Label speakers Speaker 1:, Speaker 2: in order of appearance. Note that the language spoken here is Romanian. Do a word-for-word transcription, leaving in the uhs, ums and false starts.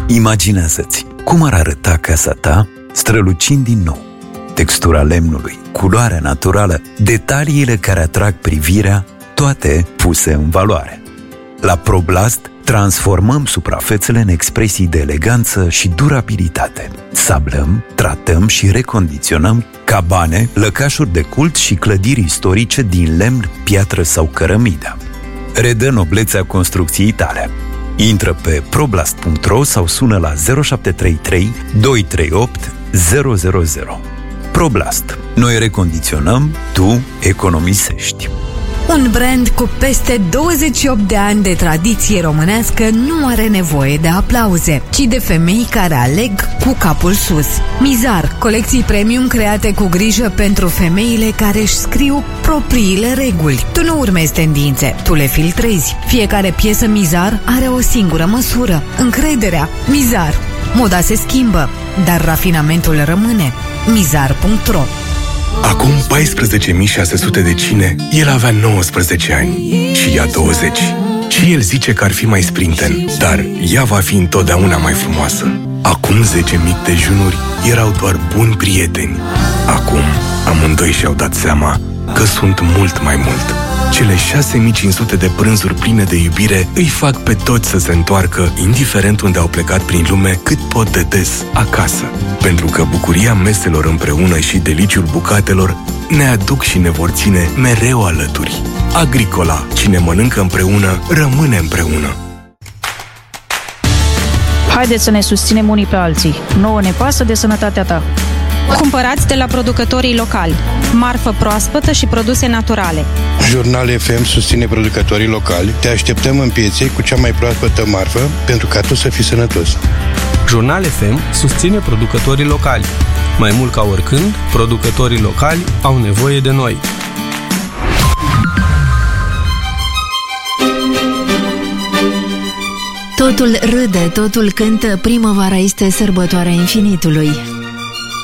Speaker 1: Imaginează-ți cum ar arăta casa ta strălucind din nou. Textura lemnului, culoarea naturală, detaliile care atrag privirea, toate puse în valoare. La ProBlast transformăm suprafețele în expresii de eleganță și durabilitate. Sablăm, tratăm și recondiționăm cabane, lăcașuri de cult și clădiri istorice din lemn, piatră sau cărămidă. Redă noblețea construcției tale. Intră pe problast punct ro sau sună la zero șapte trei trei doi trei opt zero zero zero. ProBlast. Noi recondiționăm, tu economisești.
Speaker 2: Un brand cu peste douăzeci și opt de ani de tradiție românească nu are nevoie de aplauze, ci de femei care aleg cu capul sus. Mizar, colecții premium create cu grijă pentru femeile care își scriu propriile reguli. Tu nu urmezi tendințe, tu le filtrezi. Fiecare piesă Mizar are o singură măsură: încrederea. Mizar. Moda se schimbă, dar rafinamentul rămâne. Mizar punct ro.
Speaker 3: Acum paisprezece mii șase sute de cine, el avea nouăsprezece ani și ea douăzeci. Și el zice că ar fi mai sprinten, dar ea va fi întotdeauna mai frumoasă. Acum zece mii dejunuri erau doar buni prieteni. Acum amândoi și-au dat seama că sunt mult mai mult. Cele șase mii cinci sute de prânzuri pline de iubire îi fac pe toți să se întoarcă, indiferent unde au plecat prin lume, cât pot de des acasă. Pentru că bucuria meselor împreună și deliciul bucatelor ne aduc și ne vor ține mereu alături. Agricola. Cine mănâncă împreună, rămâne împreună.
Speaker 4: Haideți să ne susținem unii pe alții. Nouă ne pasă de sănătatea ta.
Speaker 5: Cumpărați de la producătorii locali. Marfă proaspătă și produse naturale.
Speaker 6: Jurnal F M susține producătorii locali. Te așteptăm în piețe cu cea mai proaspătă marfă pentru ca tu să fii sănătos.
Speaker 7: Jurnal F M susține producătorii locali. Mai mult ca oricând, producătorii locali au nevoie de noi.
Speaker 2: Totul râde, totul cântă, primăvara este sărbătoarea infinitului.